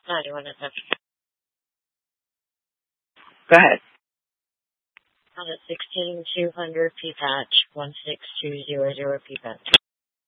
No, do you want to touch? Go ahead. On the 16200 P patch 16200 P patch.